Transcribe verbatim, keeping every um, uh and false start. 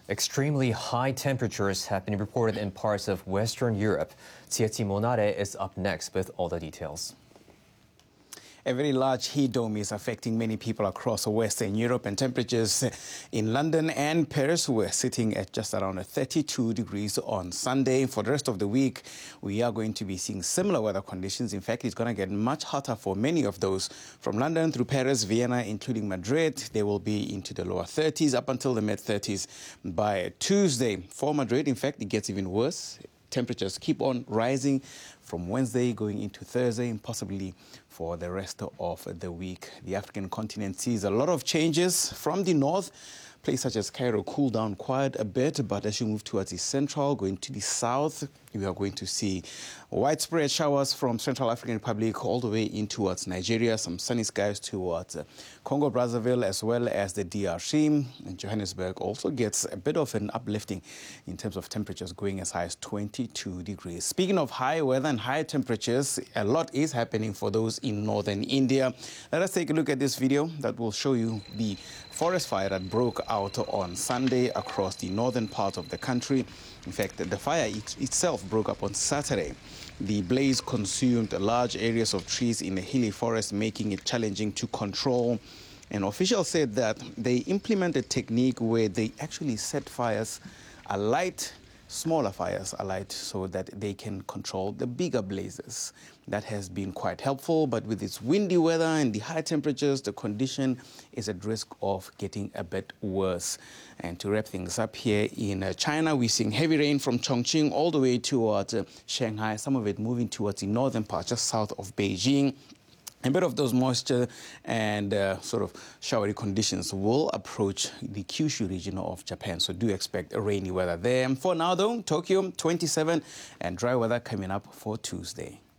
Extremely high temperatures have been reported in parts of Western Europe. Tietzi Monare is up next with all the details. A very large heat dome is affecting many people across Western Europe, and temperatures in London and Paris were sitting at just around thirty-two degrees on Sunday. For the rest of the week, we are going to be seeing similar weather conditions. In fact, it's going to get much hotter for many of those. From London through Paris, Vienna, including Madrid, they will be into the lower thirties up until the mid thirties by Tuesday. For Madrid, in fact, it gets even worse. Temperatures keep on rising from Wednesday going into Thursday and possibly for the rest of the week. The African continent sees a lot of changes from the north. Places such as Cairo cool down quite a bit, but as you move towards the central, going to the south, we are going to see widespread showers from Central African Republic all the way in towards Nigeria, some sunny skies towards uh, Congo Brazzaville as well as the D R C. And Johannesburg also gets a bit of an uplifting in terms of temperatures going as high as twenty-two degrees. Speaking of high weather and high temperatures, a lot is happening for those in northern India. Let us take a look at this video that will show you the forest fire that broke out on Sunday across the northern part of the country. In fact, the fire it, itself broke up on Saturday. The blaze consumed large areas of trees in a hilly forest, making it challenging to control. And officials said that they implemented a technique where they actually set fires alight, smaller fires alight, so that they can control the bigger blazes. That has been quite helpful, but with its windy weather and the high temperatures, the condition is at risk of getting a bit worse. And to wrap things up here in uh, China, we're seeing heavy rain from Chongqing all the way towards uh, Shanghai, some of it moving towards the northern part, just south of Beijing. A bit of those moisture and uh, sort of showery conditions will approach the Kyushu region of Japan, so do expect a rainy weather there. For now, though, Tokyo twenty-seven and dry weather coming up for Tuesday.